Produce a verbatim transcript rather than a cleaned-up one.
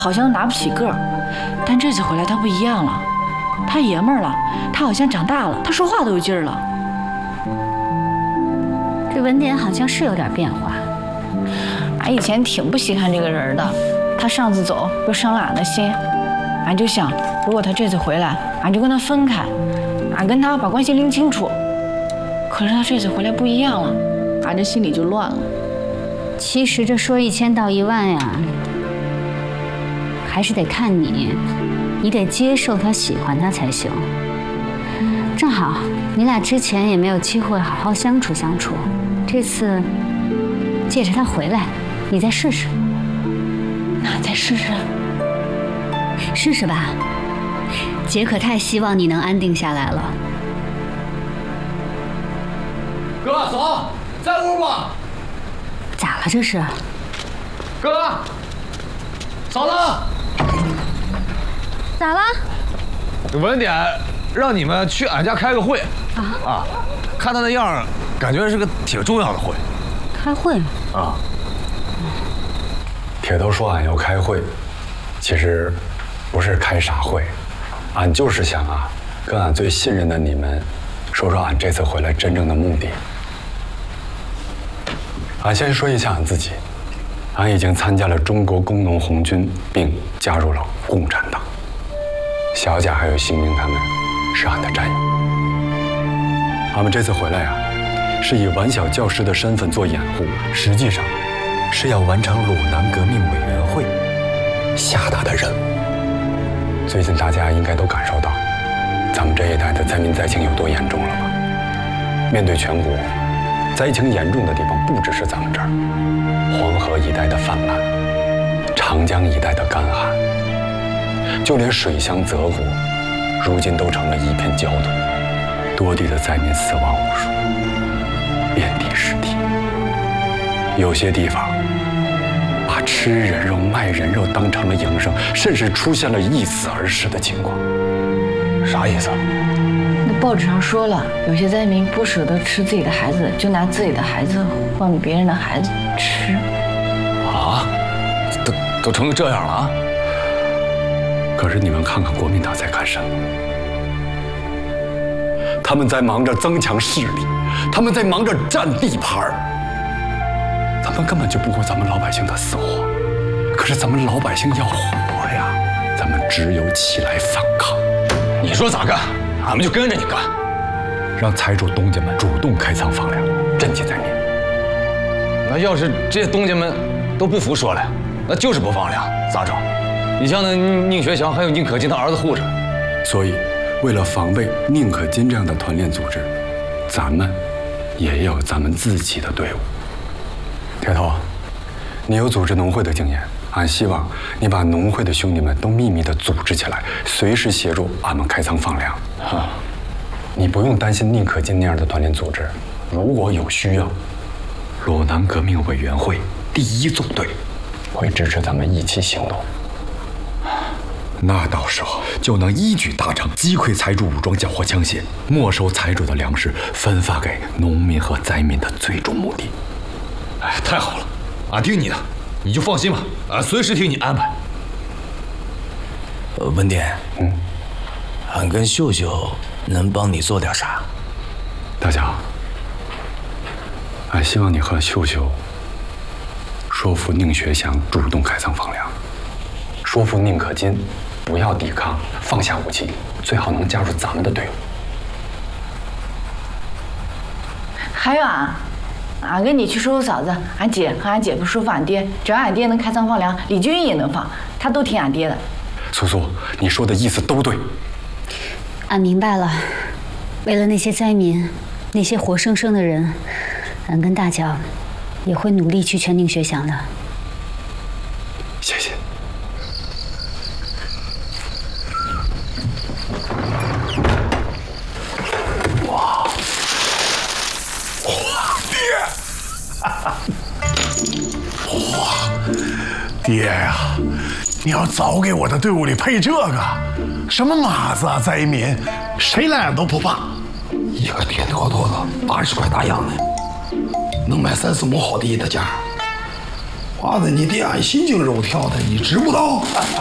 好像拿不起个儿，但这次回来他不一样了，他爷们儿了，他好像长大了，他说话都有劲儿了。 这文典好像是有点变化。 俺以前挺不稀罕这个人的，他上次走又伤了俺的心，俺就想，如果他这次回来，俺就跟他分开，俺跟他把关系拎清楚。可是他这次回来不一样了，俺这心里就乱了。 其实这说一千道一万呀。还是得看你，你得接受他喜欢他才行。正好你俩之前也没有机会好好相处相处，这次借着他回来，你再试试。 那再试试， 试试吧。姐可太希望你能安定下来了。 哥嫂，在屋不？ 咋了这是？ 哥，嫂子。 咋了？ 文典让你们去俺家开个会啊啊！看他那样，感觉是个挺重要的会。 开会啊！ 铁头说俺要开会，其实不是开啥会，俺就是想啊，跟俺最信任的你们说说俺这次回来真正的目的。俺先说一下俺自己，俺已经参加了中国工农红军，并加入了共产党。小贾还有新明他们是俺的战友。俺们这次回来啊，是以顽小教师的身份做掩护，实际上是要完成鲁南革命委员会下达的任务。最近大家应该都感受到，咱们这一代的灾民灾情有多严重了吧？面对全国，灾情严重的地方不只是咱们这儿，黄河一带的泛滥，长江一带的干旱。就连水乡泽国，如今都成了一片焦土，多地的灾民死亡无数，遍地尸体。有些地方把吃人肉、卖人肉当成了营生，甚至出现了一死而食的情况。啥意思？ 那报纸上说了，有些灾民不舍得吃自己的孩子，就拿自己的孩子换别人的孩子吃。 啊？都都成这样了啊？ 可是你们看看国民党在干什么？他们在忙着增强势力，他们在忙着占地盘儿，他们根本就不顾咱们老百姓的死活。可是咱们老百姓要活呀，咱们只有起来反抗。 你说咋干，俺们就跟着你干。 让财主东家们主动开仓放粮，赈济灾民。 那要是这些东家们都不服说了，那就是不放粮，咋整？你像那宁学祥还有宁可金他儿子护着， 所以为了防备宁可金这样的团练组织，咱们也有咱们自己的队伍。铁头，你有组织农会的经验，俺希望你把农会的兄弟们都秘密地组织起来，随时协助俺们开仓放粮。啊，你不用担心宁可金那样的团练组织，如果有需要，鲁南革命委员会第一纵队会支持咱们一起行动。那到时候就能一举达成击溃财主武装缴获枪械，没收财主的粮食，分发给农民和灾民的最终目的。 哎，太好了，俺听你的，你就放心吧，俺随时听你安排。 呃，文典， 嗯， 俺跟秀秀能帮你做点啥？ 大家，俺希望你和秀秀说服宁学祥主动开仓放粮，说服宁可金不要抵抗，放下武器，最好能加入咱们的队伍。 还有俺，俺跟你去说服嫂子，俺姐和俺姐夫说服俺爹，只要俺爹能开仓放粮，李军也能放，他都听俺爹的。 苏苏，你说的意思都对。 俺明白了，为了那些灾民，那些活生生的人，俺跟大脚也会努力去劝宁学祥的。 谢谢。 哇！哇，爹！哇，爹呀！你要早给我的队伍里配这个，什么马子啊、灾民，谁来俺都不怕。 一个铁坨坨的八十块大洋呢，能买三四亩好地的价。 怕的你爹俺心惊肉跳的，你知不道？